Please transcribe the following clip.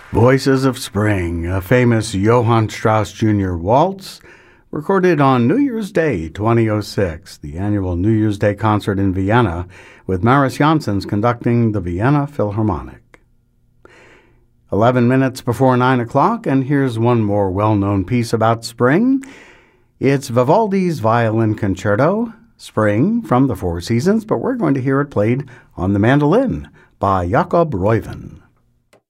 Voices of Spring, a famous Johann Strauss Jr. waltz, recorded on New Year's Day 2006, the annual New Year's Day concert in Vienna, with Maris Janssens conducting the Vienna Philharmonic. 11 minutes before 9 o'clock, and here's one more well-known piece about spring. It's Vivaldi's Violin Concerto, Spring, from the Four Seasons, but we're going to hear it played on the mandolin by Jakob Reuven.